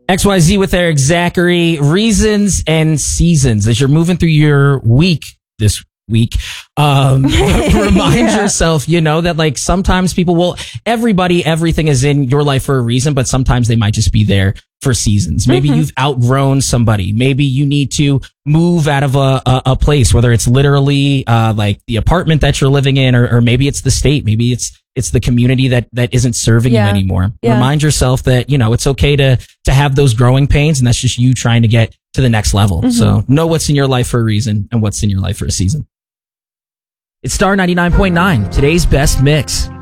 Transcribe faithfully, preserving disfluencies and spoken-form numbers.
X Y Z with Eric Zachary. Reasons and seasons. As you're moving through your week this week, um, remind Yeah. yourself, you know, that like sometimes people will, everybody, everything is in your life for a reason, but sometimes they might just be there for seasons. Maybe Mhm. you've outgrown somebody. Maybe you need to move out of a, a, a place, whether it's literally, uh, like the apartment that you're living in, or, or maybe it's the state. Maybe it's, it's the community that, that isn't serving Yeah. you anymore. Yeah. Remind yourself that, you know, it's okay to, to have those growing pains, and that's just you trying to get to the next level. Mhm. So know what's in your life for a reason and what's in your life for a season. It's Star ninety-nine point nine, today's best mix.